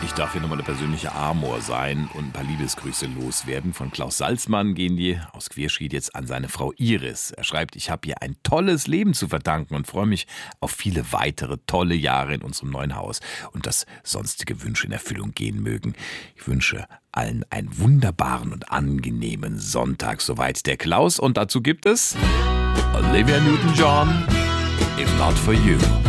Ich darf hier nochmal der persönliche Amor sein und ein paar Liebesgrüße loswerden. Von Klaus Salzmann gehen die aus Querschied jetzt an seine Frau Iris. Er schreibt, ich habe ihr ein tolles Leben zu verdanken und freue mich auf viele weitere tolle Jahre in unserem neuen Haus und dass sonstige Wünsche in Erfüllung gehen mögen. Ich wünsche allen einen wunderbaren und angenehmen Sonntag. Soweit der Klaus. Und dazu gibt es Olivia Newton-John, If Not For You.